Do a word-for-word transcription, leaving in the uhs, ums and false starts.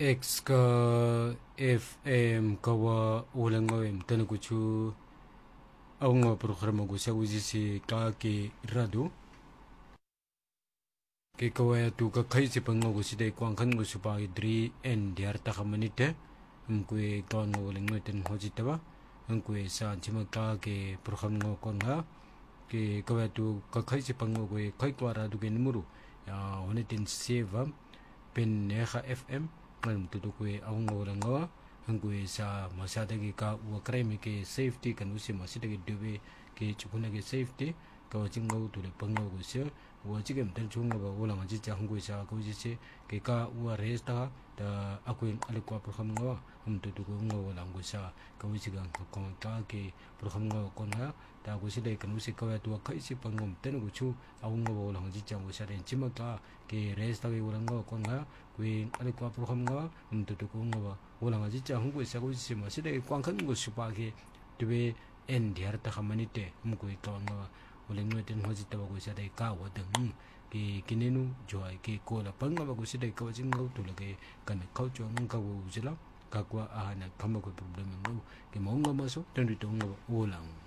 X ka F M kawa ulang ngawem tanakuchu aunga programa ko sa si ka ke rado ke kawa tu ka kai si pango ko si dai kwang kan ko supa dri en diar ta kamanite umkwe kawan ngo ulang ngawem hojita ba umkwe sa chima ka ke programa ngo kon nga ke kawa tu ka kai si pango ko kai kwa rado ke numero ya honetin seva pen neha F M ngan tu ko ang orang ngawa hangui sa masada ke ka wa crime ke safety kan usi masida ke dube ke chukuna ke safety ka jingau tu le pangau ko se wa jigem tan chunga ba wala ngaji ja hangui sa ko ji se ke ka wa resta da aku ale ko program ngawa hum tu ko ngawa wala ngui sa ka usi gang ko ka ke program ngawa ko na ta ko si dai kan usi ka wa tu kai si pangom tan ko chu ang ngawa wala ngaji ja ko sa ren chima ka ke resta ke wala ngawa ko na 왜 알고 앞으로 한가 음도도 그런가 봐 올라가 진짜 한국에 살고 있으면 시대에 꽝큰 거 수박에 되게 엔디아르다 가만히 때 음고 있다가 원래 노던 호지 때하고 시대에 가거든 그 기내누 좋아해 그 고라 방가하고 시대에 가진 거 돌게 간에 가죠 가고 우지라 갖고 아나 감옥을 프로그램은 그 뭔가 마서 던리도 올라